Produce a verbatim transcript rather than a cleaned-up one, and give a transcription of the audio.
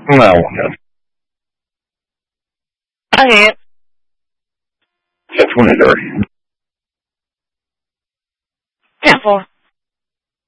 No, no. Okay. It's twenty thirty. ten four.